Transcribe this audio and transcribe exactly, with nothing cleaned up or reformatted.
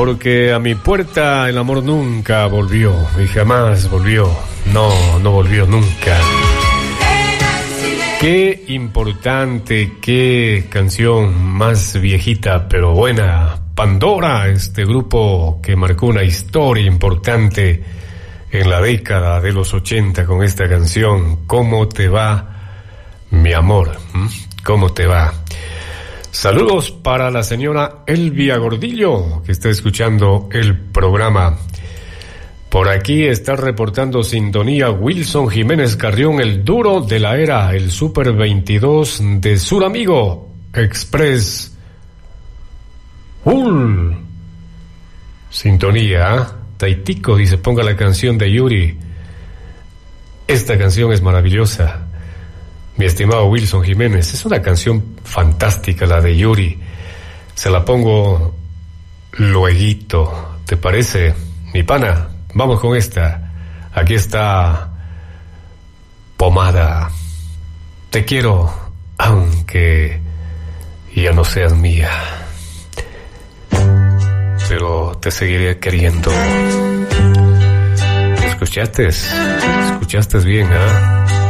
Porque a mi puerta el amor nunca volvió y jamás volvió. No, no volvió nunca. Qué importante, qué canción más viejita pero buena. Pandora, este grupo que marcó una historia importante en la década de los ochenta con esta canción. ¿Cómo te va, mi amor? ¿Mm? ¿Cómo te va? Saludos para la señora Elvia Gordillo, que está escuchando el programa. Por aquí está reportando sintonía Wilson Jiménez Carrión, el duro de la era, el Super veintidós de Sur Amigo Express. ¡Ul! Sintonía, Taitico dice, ponga la canción de Yuri. Esta canción es maravillosa. Mi estimado Wilson Jiménez, es una canción fantástica la de Yuri. Se la pongo lueguito, ¿te parece, mi pana? Vamos con esta. Aquí está Pomada. Te quiero, aunque ya no seas mía, pero te seguiré queriendo. ¿Escuchaste? ¿Escuchaste bien, ah? ¿eh?